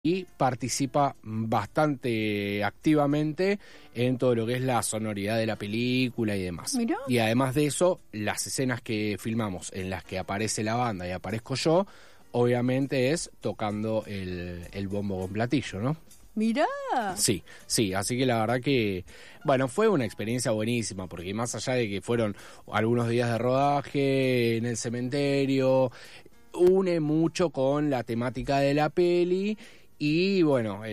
y participa bastante activamente en todo lo que es la sonoridad de la película y demás. ¿Mirá? Y además de eso, las escenas que filmamos en las que aparece la banda y aparezco yo, obviamente es tocando el bombo con platillo, ¿no? Mirá. Sí, así que la verdad que, bueno, fue una experiencia buenísima, porque más allá de que fueron algunos días de rodaje en el cementerio, une mucho con la temática de la peli y, bueno,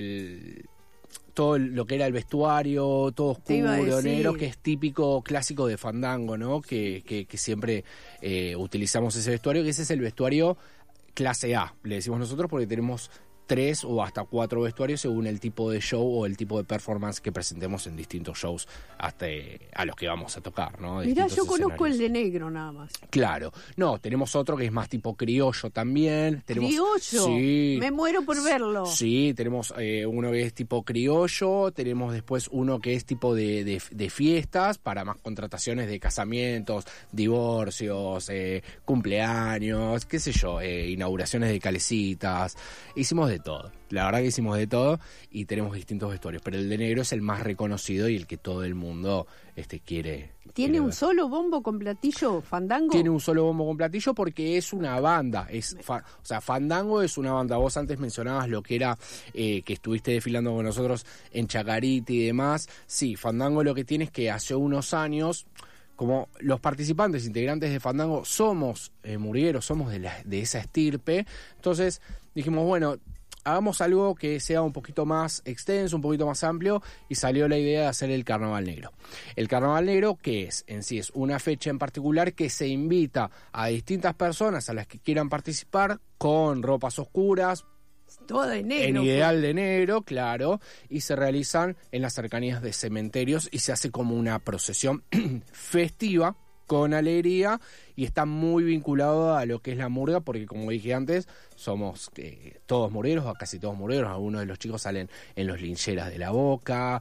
todo lo que era el vestuario, todo oscuro, negro, que es típico, clásico de Fandango, ¿no? Que siempre utilizamos ese vestuario, que ese es el vestuario clase A, le decimos nosotros, porque tenemos 3 o hasta 4 vestuarios según el tipo de show o el tipo de performance que presentemos en distintos shows hasta a los que vamos a tocar, ¿no? Mirá, yo conozco el de negro nada más. Claro, no, tenemos otro que es más tipo criollo también. ¿Criollo? Sí. Me muero por verlo. Sí, tenemos uno que es tipo criollo, tenemos después uno que es tipo de fiestas para más contrataciones de casamientos, divorcios, cumpleaños, qué sé yo, inauguraciones de calecitas. Hicimos de todo, la verdad que hicimos de todo y tenemos distintos vestuarios, pero el de negro es el más reconocido y el que todo el mundo quiere. ¿Tiene un solo bombo con platillo, Fandango? Tiene un solo bombo con platillo porque es una banda, o sea, Fandango es una banda. Vos antes mencionabas lo que era que estuviste desfilando con nosotros en Chacarita y demás. Sí, Fandango lo que tiene es que hace unos años, como los participantes, integrantes de Fandango, somos murgueros, somos de esa estirpe, entonces dijimos, bueno, hagamos algo que sea un poquito más extenso, un poquito más amplio, y salió la idea de hacer el Carnaval Negro. El Carnaval Negro, que es en sí, es una fecha en particular que se invita a distintas personas a las que quieran participar con ropas oscuras, todo de negro. En ideal de negro, claro, y se realizan en las cercanías de cementerios y se hace como una procesión festiva, con alegría, y está muy vinculado a lo que es la murga, porque como dije antes, somos todos murgueros, o casi todos murgueros. Algunos de los chicos salen en los lincheras de La Boca,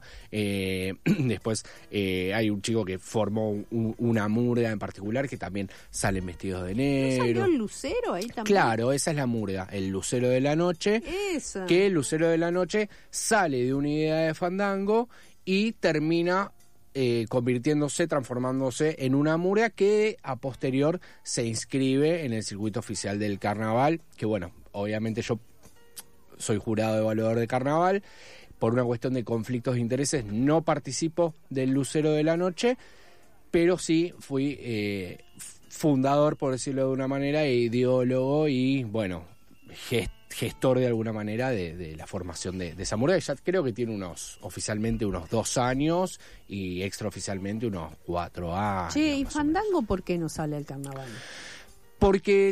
después hay un chico que formó una murga en particular que también salen vestidos de negro. ¿No salió el lucero ahí también? Claro, esa es la murga, el lucero de la noche, Esa. Que el lucero de la noche sale de una idea de Fandango y termina transformándose en una murga que a posterior se inscribe en el circuito oficial del carnaval, que bueno, obviamente yo soy jurado evaluador de carnaval, por una cuestión de conflictos de intereses no participo del lucero de la noche, pero sí fui fundador, por decirlo de una manera, ideólogo y bueno, gestor de alguna manera de la formación de esa murga. Ya creo que tiene oficialmente unos 2 años y extraoficialmente unos 4 años. Che, ¿y Fandango por qué no sale al carnaval? Porque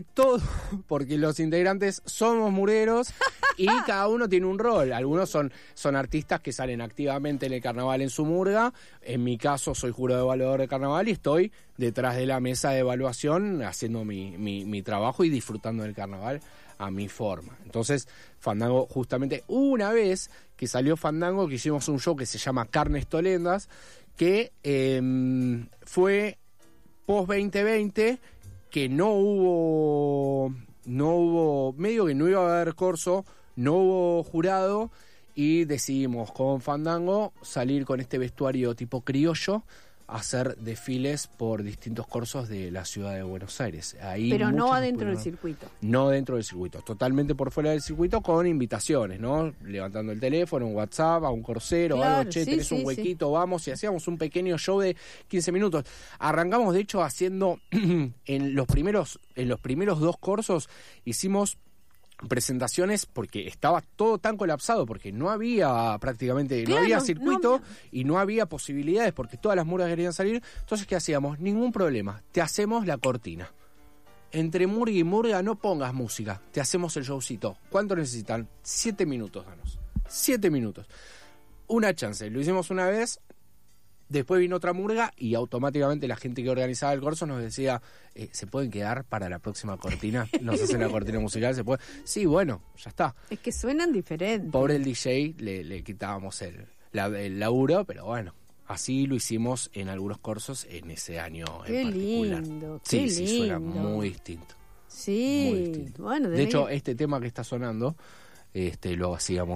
los integrantes somos mureros y cada uno tiene un rol. Algunos son artistas que salen activamente en el carnaval en su murga. En mi caso soy jurado evaluador de carnaval y estoy detrás de la mesa de evaluación haciendo mi trabajo y disfrutando del carnaval a mi forma. Entonces, Fandango, justamente una vez que salió Fandango, que hicimos un show que se llama Carnes Tolendas, que fue post 2020, que no hubo, medio que no iba a haber corso, no hubo jurado, y decidimos con Fandango salir con este vestuario tipo criollo, hacer desfiles por distintos corsos de la ciudad de Buenos Aires. Ahí pero no adentro del circuito. No dentro del circuito, totalmente por fuera del circuito, con invitaciones, ¿no? Levantando el teléfono, un WhatsApp, a un corsero, claro, algo, tenés un huequito, vamos, y hacíamos un pequeño show de 15 minutos. Arrancamos, de hecho, haciendo en los primeros 2 corsos, hicimos presentaciones porque estaba todo tan colapsado, porque no había prácticamente, claro, no había circuito y no había posibilidades porque todas las murgas querían salir. Entonces, ¿qué hacíamos? Ningún problema, te hacemos la cortina. Entre murga y murga no pongas música, te hacemos el showcito. ¿Cuánto necesitan? 7 minutos, danos. 7 minutos. Una chance, lo hicimos una vez. Después vino otra murga y automáticamente la gente que organizaba el corso nos decía, ¿se pueden quedar para la próxima cortina? Nos hacen la cortina musical, ¿se puede? Sí, bueno, ya está. Es que suenan diferentes. Pobre el DJ, le quitábamos el laburo, pero bueno, así lo hicimos en algunos corsos en ese año en particular. Lindo, sí, qué sí, lindo. suena muy distinto. Sí, Muy distinto. Bueno, de hecho, este tema que está sonando luego hacíamos